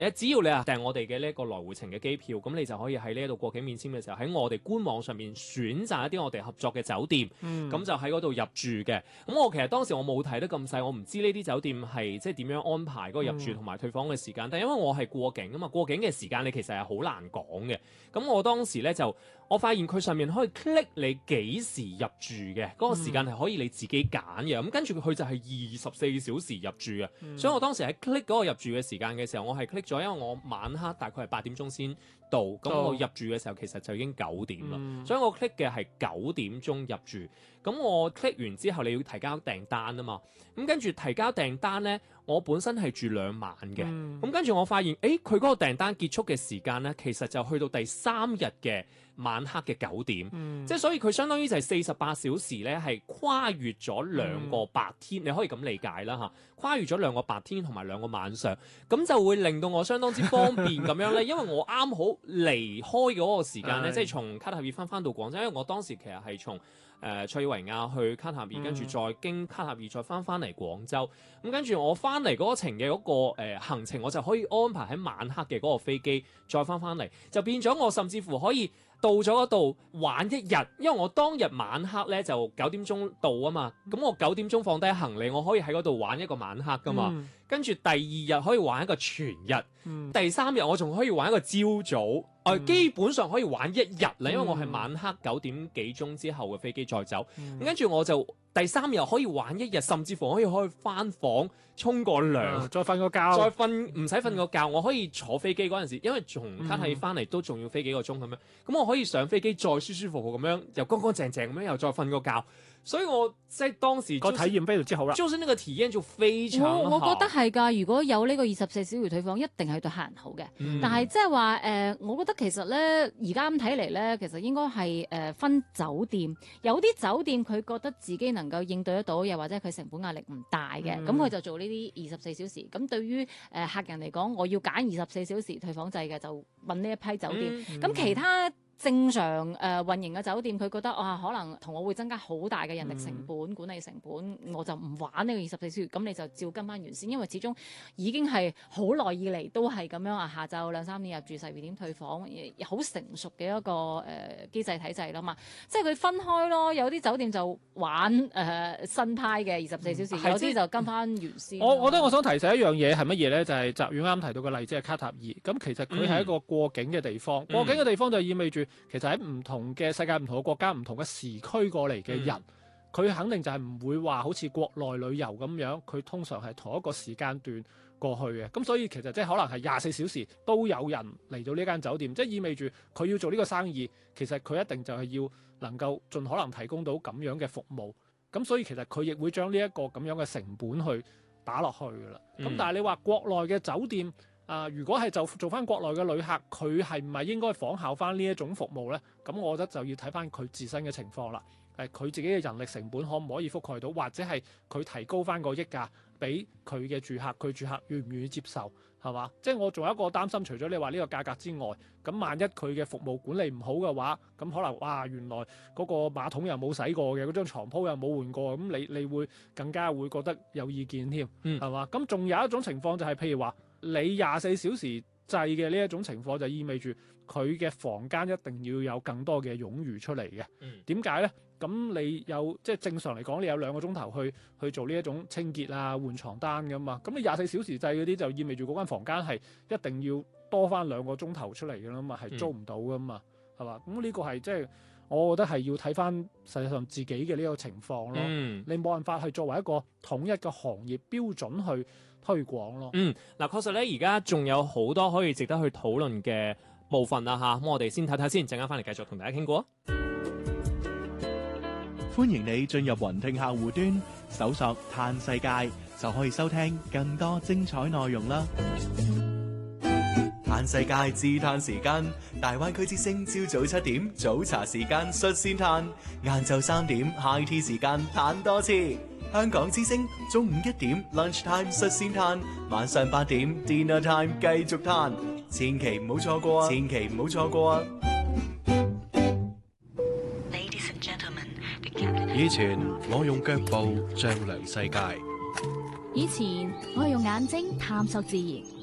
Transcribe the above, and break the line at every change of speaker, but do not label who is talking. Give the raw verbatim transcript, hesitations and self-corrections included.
誒，只要你啊訂我哋嘅呢一個來回程嘅機票，咁你就可以喺呢一度過境免簽嘅時候，喺我哋官網上面選擇一啲我哋合作嘅酒店，咁、嗯、就喺嗰度入住嘅。咁我其實當時我冇睇得咁細，我唔知呢啲酒店係即係點樣安排嗰個入住同埋退房嘅時間。嗯、但係因為我係過境啊嘛，過境嘅時間你其實係好難講嘅。咁我當時咧就我發現佢上面可以 click 你幾時入住嘅，嗰、嗰個時間係可以你自己揀嘅。咁、嗯、跟住佢就係二十四小時入住嘅，嗯、所以我當時喺 click 嗰個入住嘅時間嘅時候，我係 click 咗，因為我晚黑大概係八點鐘先到，咁、哦、我入住嘅時候其實就已經九點啦，嗯、所以我 click 嘅係九點鐘入住。咁我 click 完之後你要提交訂單啊嘛，咁跟住提交訂單咧，我本身係住兩晚嘅，咁、嗯、跟住我發現，誒佢嗰個訂單結束嘅時間咧，其實就去到第三日嘅晚黑嘅九點，嗯、即係所以佢相當於就係四十八小時咧，係跨越咗兩個白天，嗯、你可以咁理解啦嚇，跨越咗兩個白天同埋兩個晚上，咁就會令到我相當之方便咁樣咧，因為我啱好離開嗰個時間咧，即係從卡塔爾翻翻到廣州，因為我當時其實係從誒塞爾維亞去卡塔爾，跟住再經卡塔爾再翻翻嚟廣州，咁跟住我翻嚟嗰個程嘅嗰個誒行程，我就可以安排喺晚黑嘅嗰個飛機再翻翻嚟，就變咗我甚至乎可以到咗嗰度玩一日，因為我當日晚黑咧就九點鐘到啊嘛，咁我九點鐘放低行李，我可以喺嗰度玩一個晚黑噶嘛，嗯、跟住第二日可以玩一個全日，嗯、第三日我仲可以玩一個朝早，誒、嗯、基本上可以玩一日啦，因為我係晚黑九點幾鐘之後嘅飛機再走，嗯、跟住我就第三日可以玩一日，甚至乎可以可以翻房沖個涼、
嗯，再瞓個覺，
再瞓唔使瞓個覺，我可以坐飛機嗰陣時，因為從卡塔爾翻嚟都仲要飛幾個鐘咁樣，咁我可以上飛機再舒舒服服咁樣，又乾乾淨淨咁樣，又再瞓個覺。所以我即係當時、就是、
個體驗非常之好啦，
就是呢個體驗就非常好。
我我覺得係㗎，如果有呢個二十四小時退房，一定係對客人好嘅。嗯、但係即係話誒，我覺得其實咧，而家咁睇嚟咧，其實應該係誒、呃、分酒店，有啲酒店佢覺得自己能夠應對得到，又或者佢成本壓力唔大嘅，咁佢、嗯、就做呢啲二十四小時。咁對於誒、呃、客人嚟講，我要揀二十四小時退房制嘅，就揾呢一批酒店。咁、嗯嗯、其他正常誒、呃、運營嘅酒店，佢覺得啊，可能同我會增加好大嘅人力成本、嗯、管理成本，我就唔玩呢個二十四小時。咁你就照跟翻原先，因為始終已經係好耐以嚟都係咁樣啊。下晝兩三點入住，十二點退房，好成熟嘅一個誒、呃、機制體制啦嘛。即係佢分開咯，有啲酒店就玩誒、呃、新派嘅二十四小時，嗯、有啲就跟翻原先。
我我覺得我想提醒一樣嘢係乜嘢咧？就係澤遠啱提到嘅例子係卡塔爾。咁其實佢係一個過境嘅地方，嗯、過境嘅地方就意味住。其實喺唔同嘅世界、唔同嘅國家、唔同嘅時區過嚟嘅人，佢、嗯、肯定就係唔會話好似國內旅遊咁樣，佢通常係同一個時間段過去嘅。咁所以其實即係可能係廿四小時都有人嚟到呢間酒店，即係意味住佢要做呢個生意，其實佢一定就係要能夠盡可能提供到咁樣嘅服務。咁所以其實佢亦會將呢一個咁樣嘅成本去打落去噶啦。咁、嗯、但係你話國內嘅酒店，啊、呃，如果係就做翻國內嘅旅客，佢係唔係應該仿效翻呢一種服務呢？咁我覺得就要睇翻佢自身嘅情況啦。誒，佢自己嘅人力成本可唔可以覆蓋到，或者係佢提高翻個溢價俾佢嘅住客，佢住客願唔願意接受，係嘛？即係我仲有一個擔心，除咗你話呢個價格之外，咁萬一佢嘅服務管理唔好嘅話，咁可能哇，原來嗰個馬桶又冇洗過嘅，嗰張床鋪又冇換過，咁你你會更加會覺得有意見添，係嘛？咁仲、嗯、有一種情況就係、是、譬如話。你廿四小時制嘅呢一種情況就意味住佢嘅房間一定要有更多嘅冗餘出嚟嘅。點解咧？咁你有即係正常嚟講，你有兩個鐘頭去去做呢一種清潔啊、換床單噶嘛。咁你廿四小時制嗰啲就意味住嗰間房間係一定要多翻兩個鐘頭出嚟噶啦嘛，係租唔到噶嘛，係嘛、嗯？咁呢個係即係我覺得係要睇翻實際上自己嘅呢個情況咯。嗯、你冇辦法去作為一個統一嘅行業標準去推廣咯。
嗯，嗱，確實咧，而家仲有好多可以值得去討論嘅部分啦吓，咁我哋先睇睇先，陣間翻嚟繼續同大家傾過。
歡迎你進入雲聽客戶端，搜索嘆世界，就可以收聽更多精彩內容啦。嘆世界自嘆時間，大灣區之聲朝早七點早茶時間率先嘆，晏晝三點 high tea 時間嘆多次。香港之聲中午一點 lunch time 率先嘆，晚上八點 dinner time 繼續嘆，千祈唔好錯過啊！千祈唔好錯過啊！
以前我用腳步丈量世界，
以前我係用眼睛探索自然。